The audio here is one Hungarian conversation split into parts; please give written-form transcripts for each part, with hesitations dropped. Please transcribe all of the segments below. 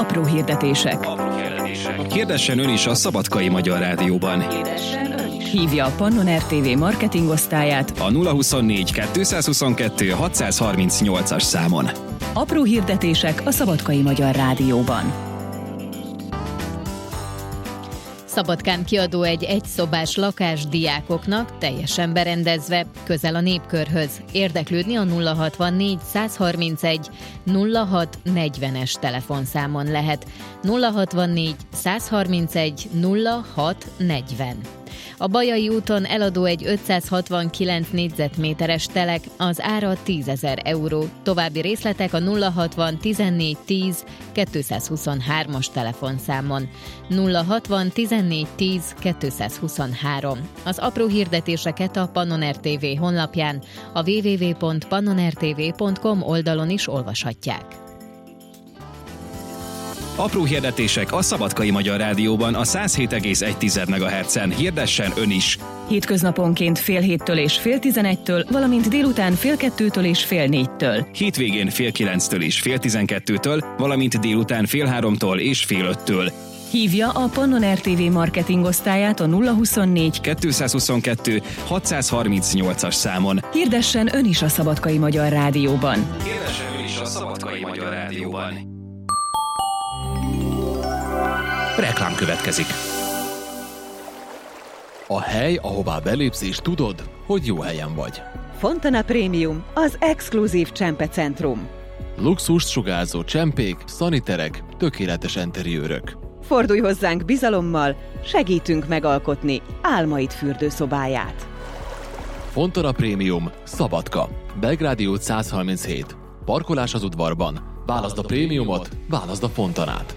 Apró hirdetések. Hirdessen ön is a Szabadkai Magyar Rádióban. Hívja a Pannon RTV marketingosztályát A 024 222 638-as számon. Apró hirdetések a Szabadkai Magyar Rádióban. Szabadkán kiadó egy egyszobás lakás diákoknak, teljesen berendezve, közel a Népkörhöz. Érdeklődni a 064 131 06 40-es telefonszámon lehet. 064 131 06 40. A Bajai úton eladó egy 569 négyzetméteres telek, az ára 10 000 euró. További részletek a 060 14 10 223-as telefonszámon. 060 14 10 223. Az apró hirdetéseket a Pannon RTV honlapján, a www.pannonrtv.com oldalon is olvashatják. Apró hirdetések a Szabadkai Magyar Rádióban a 107,1 MHz-en. Hirdessen ön is! Hétköznaponként fél héttől és fél 11-től, valamint délután fél 2-től és fél 4-től. Hétvégén fél 9-től és fél 12-től, valamint délután fél 3-tól és fél 5-től. Hívja a Pannon RTV marketingosztályát a 024 222 638-as számon. Hirdessen ön is a Szabadkai Magyar Rádióban. Hirdessen ön is a Szabadkai Magyar Rádióban. Reklám következik. A hely, ahová belépsz és tudod, hogy jó helyen vagy. Fontana Premium, az exkluzív csempecentrum. Luxust sugárzó csempék, szaniterek, tökéletes enteriőrök. Fordulj hozzánk bizalommal, segítünk megalkotni álmaid fürdőszobáját. Fontana Premium, Szabadka, Belgrádi út 137. Parkolás az udvarban. Válaszd a prémiumot, válaszd a Fontanát.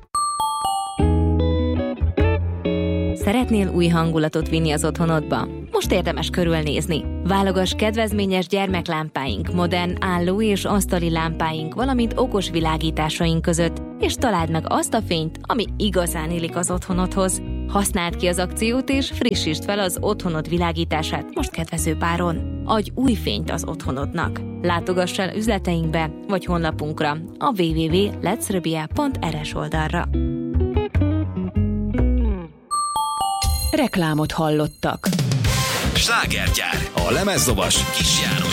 Szeretnél új hangulatot vinni az otthonodba? Most érdemes körülnézni. Válogass kedvezményes gyermeklámpáink, modern álló- és asztali lámpáink, valamint okos világításaink között, és találd meg azt a fényt, ami igazán illik az otthonodhoz. Használd ki az akciót, és frissítsd fel az otthonod világítását most kedvező páron. Adj új fényt az otthonodnak. Látogass el üzleteinkbe, vagy honlapunkra, a www.letsröbia.rs oldalra. Reklámot hallottak. Slágergyár, a lemezdoboz Kis János.